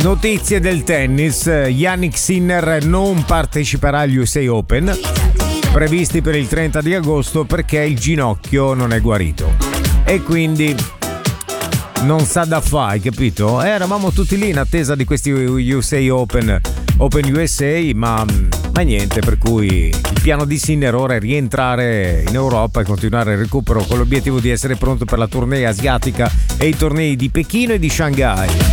Notizie del tennis, Jannik Sinner non parteciperà agli USA Open, previsti per il 30 di agosto perché il ginocchio non è guarito. E quindi non sa da fare, capito? Eravamo tutti lì in attesa di questi USA Open USA, ma niente, per cui il piano di Sinner ora è rientrare in Europa e continuare il recupero con l'obiettivo di essere pronto per la tournée asiatica e i tornei di Pechino e di Shanghai.